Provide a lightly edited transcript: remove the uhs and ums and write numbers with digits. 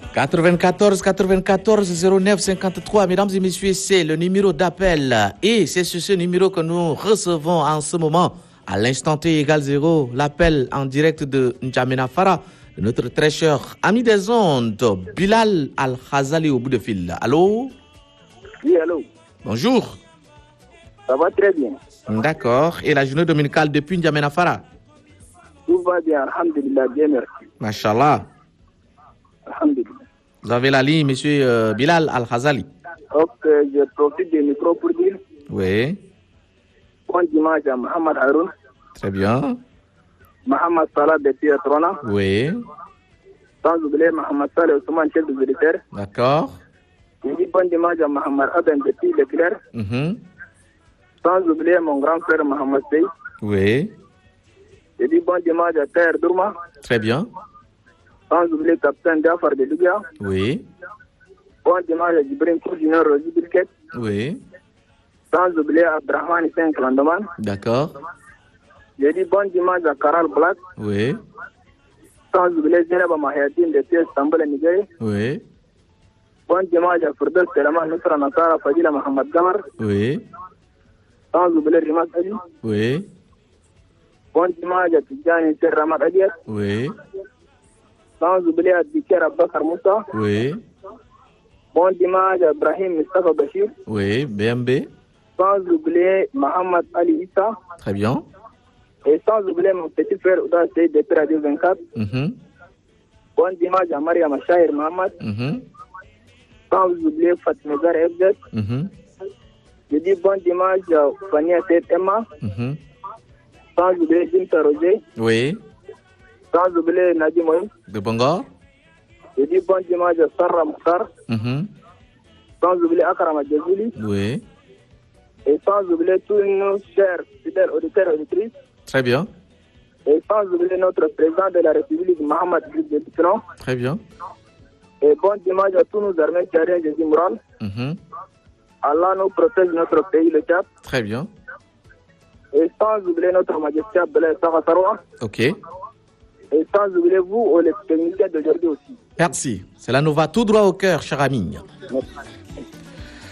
94 94 09 53, mesdames et messieurs, c'est le numéro d'appel et c'est sur ce numéro que nous recevons en ce moment, à l'instant T égale 0, l'appel en direct de N'Djamena Farah, de notre très cher ami des ondes, Bilal Al-Khazali au bout de fil. Allô? Oui, allô. Bonjour. Ça va très bien. D'accord. Et la journée dominicale depuis N'Djamena Farah? Tout va bien, alhamdulillah, bien merci. Machallah. Alhamdulillah. Vous avez la ligne, monsieur Bilal Al-Khazali. Ok, je profite du micro pour dire Oui. bon dimanche à Mohamed Haroun, Très bien. Mohamed Salah de Trona, Oui. sans oublier Mohamed Saleh Ousmane, chef de militaire. D'accord. Je dis bon dimanche à Mohamed Aben de Leclerc, sans oublier mon grand frère Mohamed Sey. Oui. Je dis bon dimanche à Terre Dourma, Très bien. sans oublier Capitaine Jafar de Libya. Oui. Bon dimanche à Djibril Junior Rosi Bilket, Oui. sans oublier Abdrahman Hussein Klandoman. D'accord. Je dis bon dimanche à Karal Black, Oui. sans oublier Zeneba Mahiatin de Istanbul, Nigeria. Oui. Bon dimanche à Furdel Selaman Nusra Nasara Fadila Mohamed Gamar, Oui. sans oublier Rimas Ali. Oui. Bon dimanche à Tidjani Serramat Adias, Oui. sans oublier à Diker Abbakar Moussa. Oui. Bon dimanche à Ibrahim Mustafa Bashir, Oui. BMB. sans oublier Mohamed Ali Issa, Très bien. et sans oublier mon petit frère Ouda Seyid de Radio 24. Bon dimanche à Maria Machahir Mohamed, sans oublier Fatima Zara FZ. Je dis bon dimanche à Fania Seyed Emma, sans oublier Jimta Roger, Oui. sans oublier Nadim Moïse. De Bangor. Je dis bon dimanche à Sarra Mokhtar, sans oublier Akram Adjazouli, Oui. et sans oublier tous nos chers fidèles auditeurs et auditrices, Très bien. et sans oublier notre président de la République, Mohamed Boutron. Très bien. Et bon dimanche à tous nos armées tchadiens, Jésus Moural. Allah nous protège notre pays, le Tchad. Très bien. Et sans oublier notre majesté Abdallah Sarra Sarwa. Ok. Et sans oublier vous, les techniciens d'aujourd'hui aussi. Merci. Cela nous va tout droit au cœur, cher ami. Merci.